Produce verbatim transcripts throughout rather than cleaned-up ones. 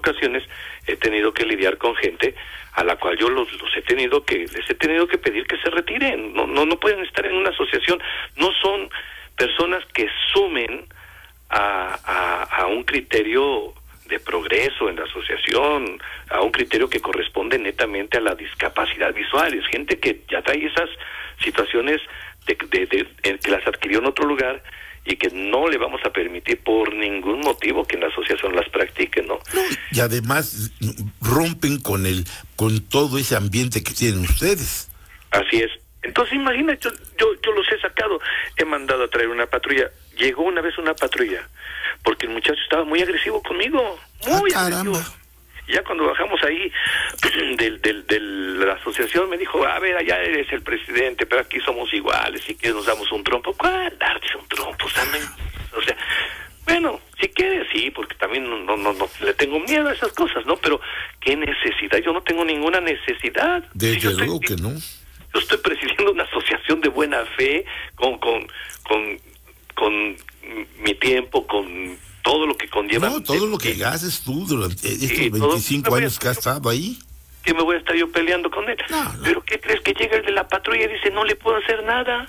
ocasiones he tenido que lidiar con gente a la cual yo los, los he tenido que, les he tenido que pedir que se retiren. No, no, no pueden estar en una asociación. No son personas que sumen a, a, a un criterio de progreso en la asociación, a un criterio que corresponde netamente a la discapacidad visual. Es gente que ya trae esas situaciones de, de, de, de, que las adquirió en otro lugar y que no le vamos a permitir por ningún motivo que en la asociación las practiquen, ¿no? Y además rompen con el, con todo ese ambiente que tienen ustedes. Así es. Entonces imagínate, yo, yo, yo los he sacado, he mandado a traer una patrulla. Llegó una vez una patrulla, porque el muchacho estaba muy agresivo conmigo, muy ah, agresivo. Caramba. Ya cuando bajamos ahí del, del, de la asociación me dijo, a ver, allá eres el presidente, pero aquí somos iguales, si quieres nos damos un trompo. ¿Cuál darse un trompo? O sea, no, o sea, bueno, si quieres sí, porque también no, no, no, no le tengo miedo a esas cosas, ¿no? Pero ¿qué necesidad? Yo no tengo ninguna necesidad. Desde si luego estoy, que no. Yo estoy presidiendo una asociación de buena fe, con, con, con, con mi tiempo, con todo lo que conlleva. No, todo lo que haces tú durante estos veinticinco años que has estado ahí. Que me voy a estar yo peleando con él. No, no. Pero ¿qué crees? Que llega el de la patrulla y dice, no le puedo hacer nada.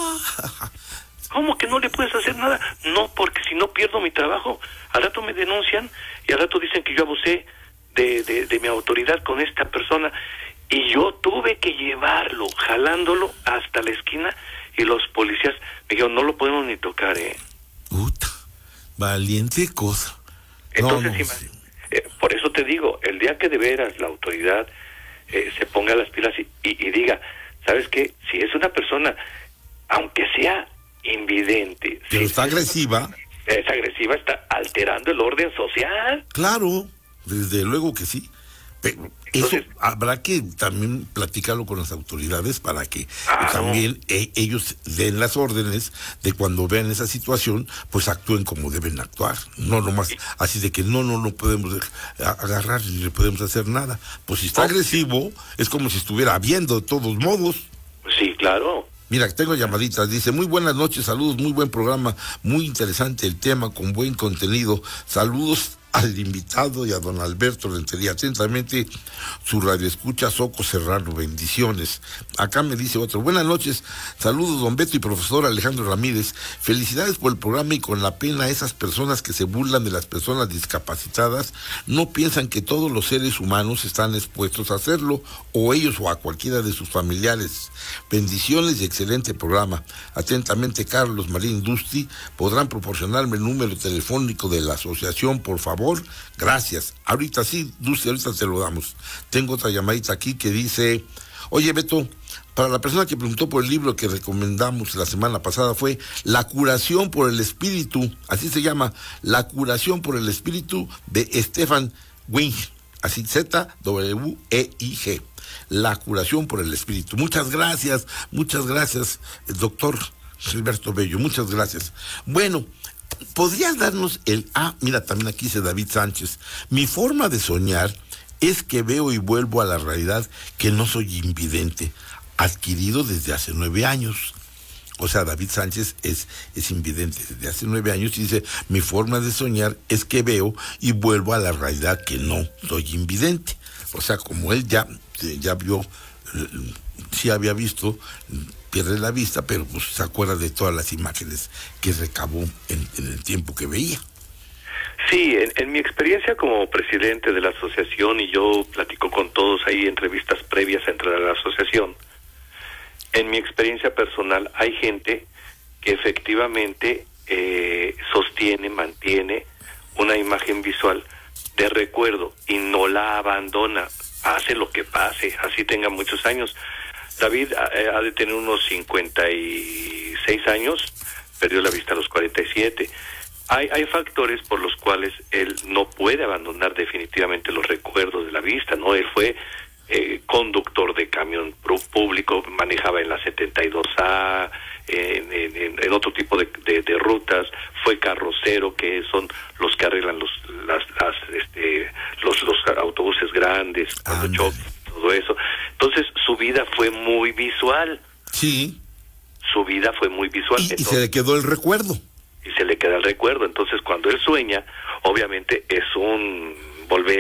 Ah. ¿Cómo que no le puedes hacer nada? No, porque si no pierdo mi trabajo. Al rato me denuncian y al rato dicen que yo abusé de, de, de mi autoridad con esta persona. Y yo tuve que llevarlo, jalándolo hasta la esquina, y los policías me dijeron, no lo podemos ni tocar, ¿eh? Puta. Valiente cosa. Entonces, no, no, sí. eh, por eso te digo, el día que de veras la autoridad eh, se ponga las pilas y, y, y diga, ¿sabes qué? Si es una persona, aunque sea invidente, pero si está es agresiva, es agresiva, está alterando el orden social. Claro, desde luego que sí. Pero Entonces, eso habrá que también platicarlo con las autoridades para que ah, también eh, ellos den las órdenes de cuando vean esa situación, pues actúen como deben actuar. No nomás sí. Así de que no, no, no podemos agarrar ni le podemos hacer nada. Pues si está okay. agresivo, es como si estuviera viendo de todos modos. Sí, claro. Mira, tengo llamaditas, dice, muy buenas noches, saludos, muy buen programa, muy interesante el tema, con buen contenido, saludos al invitado y a don Alberto Rentería. Atentamente, su radioescucha Soco Serrano, bendiciones. Acá me dice otro, buenas noches, saludos don Beto y profesor Alejandro Ramírez, felicidades por el programa y con la pena esas personas que se burlan de las personas discapacitadas, no piensan que todos los seres humanos están expuestos a hacerlo, o ellos o a cualquiera de sus familiares. Bendiciones y excelente programa. Atentamente, Carlos Marín Dusti. ¿Podrán proporcionarme el número telefónico de la asociación, por favor? Gracias. Ahorita sí, Dulce, ahorita te lo damos. Tengo otra llamadita aquí que dice, oye Beto, para la persona que preguntó por el libro que recomendamos la semana pasada fue La curación por el espíritu, así se llama, La curación por el espíritu de Stefan Wing, así Z W E I G, La curación por el espíritu. Muchas gracias, muchas gracias, doctor Gilberto Bello, muchas gracias. Bueno, ¿podrías darnos el... Ah, mira, también aquí dice David Sánchez. Mi forma de soñar es que veo y vuelvo a la realidad que no soy invidente, adquirido desde hace nueve años. O sea, David Sánchez es, es invidente desde hace nueve años y dice, mi forma de soñar es que veo y vuelvo a la realidad que no soy invidente. O sea, como él ya, ya vio, sí había visto... pierde la vista, pero pues se acuerda de todas las imágenes que recabó en, en el tiempo que veía. Sí, en, en mi experiencia como presidente de la asociación, y yo platico con todos ahí entrevistas previas a entrar a la asociación, en mi experiencia personal hay gente que efectivamente eh, sostiene, mantiene una imagen visual de recuerdo y no la abandona, hace lo que pase, así tenga muchos años. David ha, ha de tener unos cincuenta y seis años, perdió la vista a los cuarenta y siete. Hay, hay factores por los cuales él no puede abandonar definitivamente los recuerdos de la vista, ¿no? Él fue eh, conductor de camión público, manejaba en la setenta y dos A, en, en, en otro tipo de, de, de rutas, fue carrocero, que son los que arreglan los las, las este los los autobuses grandes, cuando chocan, todo eso. Entonces su vida fue muy visual. Sí. Su vida fue muy visual. Y, Entonces, y se le quedó el recuerdo. Y se le queda el recuerdo. Entonces cuando él sueña, obviamente es un volver